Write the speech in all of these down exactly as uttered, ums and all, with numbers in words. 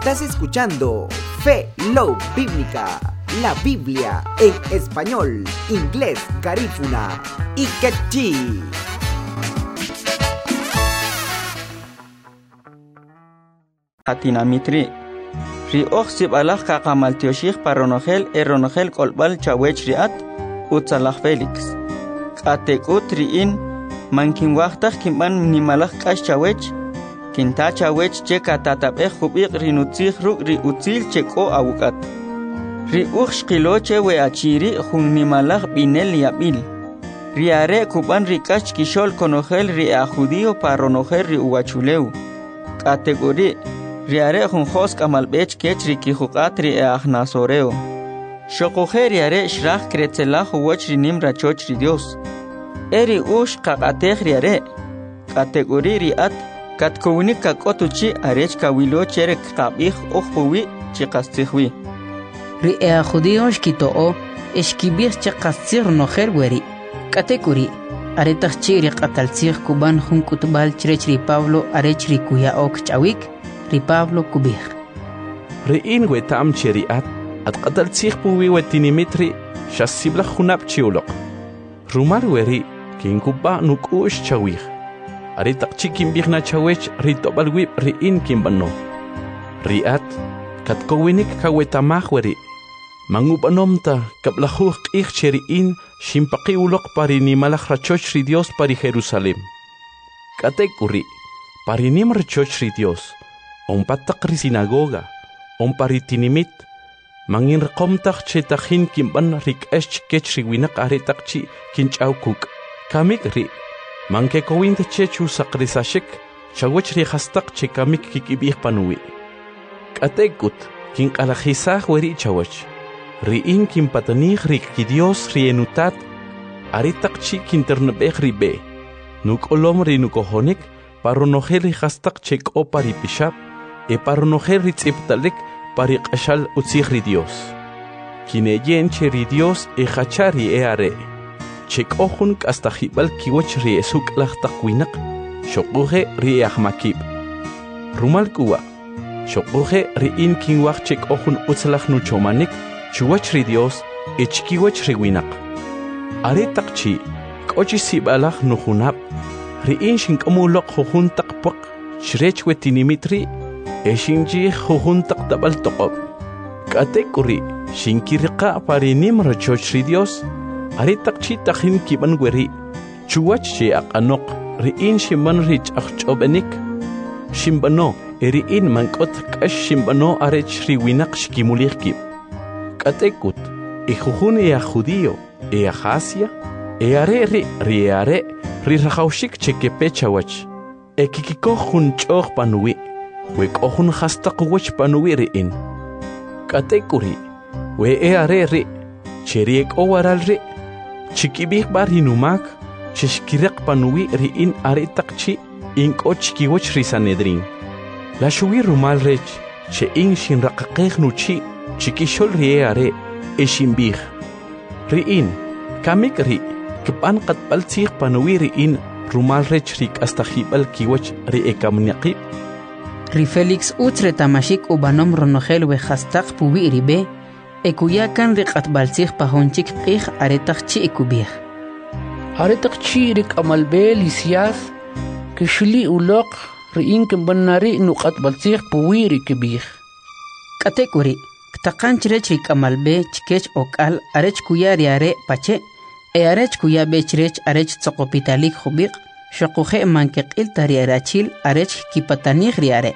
Estás escuchando Fe Love Bíblica, la Biblia en español, inglés, garífuna y quechí. Atinamitri ri oxib alaj kaqamal tioshik paronogel eronogel kolbal chawech riat utzalaj Felix qatekut riin mankin waqtaj kimban nimalaj qash chawech kinta chawech che katatabej khubiq rinutzij ruk ri utzil cheko awukat ri uxh qiloche we achiri jun nimalaj binel yabil riare kuban ri qash kishol konogel ri a judío paronogel ri uwachuleu qategori riare jun khos kamalbech kech ri kihuqat ri ahnasoreo shoqoje riare shrah kretzelaj woch ri nim rachoch ri Dios eri ush qaqatej riare qategori ri at katkowinik kakotuchi arech kawilo cherek qabij okhwi chiqastihwi ri a judíos kitoo eshkibih chiqastir noher weri kategori aretach chiri qatalsih kuban jun kutbal chrech ri Pablo arech ri kuya ok chawik ri Pablo kubih riin wetam cheriat at qatal tsih puwi wetinimitri shasibla khunap chiulok rumar weri kin kuba nukush chawih ari taqchikin bigna chawech ri tobalwib riin kimbano riat katkowinik kawetamah weri mangubanomta kablahuq ich cheriin shimpaqi ulok pari nimalaj rachoch ri Dios pari Jerusalem katekuri pari nim rachoch ri Dios on patakri sinagoga, on paritinimit, mangin rekomtak chetahin kimban rik esch kechri winak aretakchi kinchau kuk. Kamik ri, manke kowint chechu sakrisashik, chawech ri hastak che kamik kikibih panui. Katekut, kin alajisah weri chawech. Riin kin patanih rik kidios rienutat, aretakchi kinternebeh ribe. Nuk olom ri nukohonik, paronogeli hastak chek o paripishap, e paronogel ritziptalik pari qashal utzih ri Dios. Kineyen che ri Dios e hachari e are. Chek ohun kastajibal kiwach ri esuk lachtakwinak, shokuhe ri e ahmakib. Rumal kuwa, shokuhe ri in kinwach chek ohun utzlach nuchomanik, chuwach ri Dios e chkiwach ri winak. Are takchi, kochi sibalach nuhunab, ri in shinkamulok hohun takpak, shrech wetinimitri, eshinji jujuntak tabal toqob katekuri shinkiriqa parinim rachoch ri Dios aritakchi tajin kiban weri chuwach che aqanok riin shimban rich aqchobenik shimbano eriin mankot kash shimbano arech ri winak shkimulikib katekut e jujun e judío e asia e are ri ri are ri rajawshik chekepechawach e kikiko junchoq panui wek ohun hastak wach panui riin katekuri we e are ri cheriek o waral ri chikibih bar hinumak chishkirek panui riin are takchi in ochki wach ri Sanedrin la shuwi rumal rech che in shin raqaqeh nuchi chikishol ri e are e shimbih riin kamik ri kban qatbal tsikh panui riin rumal rech rik astajibal kiwach ri e kamniqib ri Felix utre tamashik ubanom ronogel we hastak puwi ribe ekuyakan ri qatbalsih pahonchik qih aretakchi ekubih aretakchi rik amalbe lisias kishli ulok riin kimbanari nuqat balsih puwi rikibih katekuri ktaqanchirech rik amalbe chikech okal arech kuyari are pache e arech kuyabe chirech arech tsoqopitalik khubiq shoqoje mankeqil tariarachil arech kipatanij riare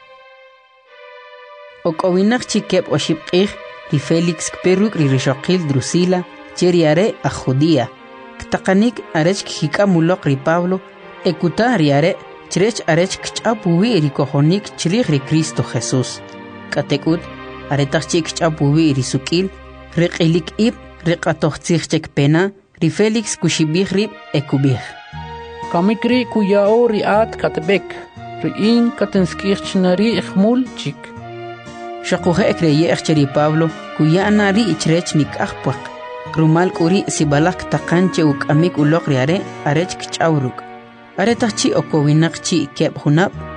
okowinak chikep oshibqih ri Felix peruk ri rishoqil Drusila cheriare a judía ktaqanik arech kikamulok ri Pablo ekuta riare chirech arech kchapuwi ri kojonik chirij ri Cristo Jesús katekut aretach kchapuwi ri sukil ri qilik ib ri qatohtzij chek pena ri Felix kushibih ri ekubih kamikri kuyao riat katbek riin katenskirchnari ikhmul chik shaqoje ekreye echri Pablo kuyana ri ichrech nik ahpaq rumal kuri sibalak taqanche uk amik ulok riare arech kchawruk are tachi okowinak chi keb hunab